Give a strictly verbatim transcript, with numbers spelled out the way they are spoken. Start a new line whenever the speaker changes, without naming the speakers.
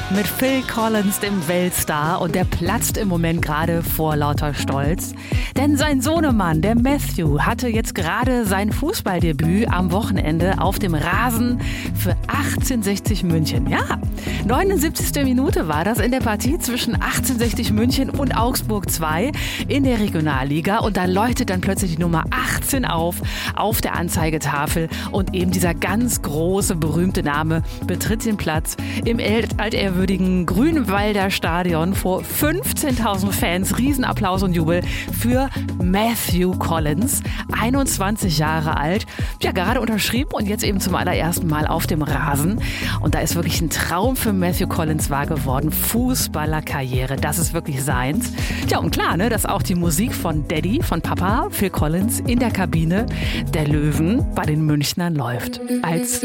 mit Phil Collins, dem Weltstar, und der platzt im Moment gerade vor lauter Stolz. Denn sein Sohnemann, der Matthew, hatte jetzt gerade sein Fußballdebüt am Wochenende auf dem Rasen für achtzehnhundertsechzig München. Ja, neunundsiebzigste Minute war das in der Partie zwischen achtzehnhundertsechzig München und Augsburg zwei in der Regionalliga. Und da leuchtet dann plötzlich die Nummer achtzehn auf, auf der Anzeigetafel. Und eben dieser ganz große, berühmte Name betritt den Platz im altehrwürdigen Grünwalder Stadion vor fünfzehntausend Fans. Riesenapplaus und Jubel für Matthew Collins, einundzwanzig Jahre alt. Ja, gerade unterschrieben und jetzt eben zum allerersten Mal auf dem Rasen. Und da ist wirklich ein Traum für Matthew Collins wahr geworden. Fußballerkarriere, das ist wirklich seins. Tja, und klar, ne, dass auch die Musik von Daddy, von Papa, Phil Collins, in der Kabine der Löwen bei den Münchnern läuft. Als